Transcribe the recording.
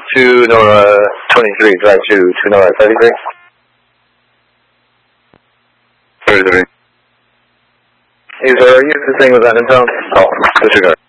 2 Nora 23, drive to 2 Nora 33. 33. Hey, sir, are you the thing with that intel? Oh, disregard.